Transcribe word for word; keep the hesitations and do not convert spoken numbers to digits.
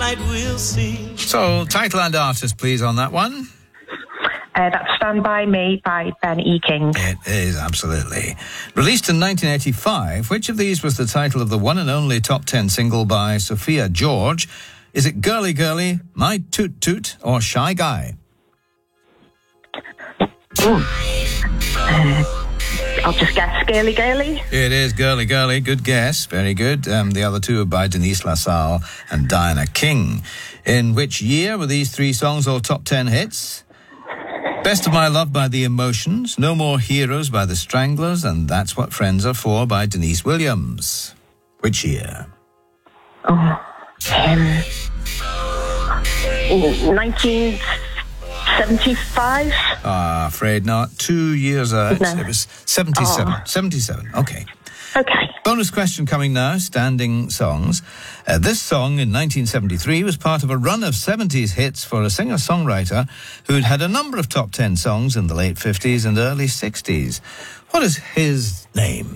night we'll see. So, title and artist, please, on that one. Uh, that's Stand By Me by Ben E. King. It is, absolutely. Released in nineteen eighty-five, which of these was the title of the one and only top ten single by Sophia George? Is it Girly Girly, My Toot Toot, or Shy Guy? Uh, I'll just guess Girly Girly. It is Girly Girly. Good guess. Very good. Um, the other two are by Denise LaSalle and Diana King. In which year were these three songs all top ten hits? Best of My Love by The Emotions, No More Heroes by The Stranglers, and That's What Friends Are For by Denise Williams. Which year? Oh, um, nineteen seventy-five? Ah, afraid not. Two years out. No. It was seventy-seven. Oh. seventy-seven. Okay. Okay. Bonus question coming now, standing songs. Uh, this song in nineteen seventy-three was part of a run of seventies hits for a singer-songwriter who'd had a number of top ten songs in the late fifties and early sixties. What is his name?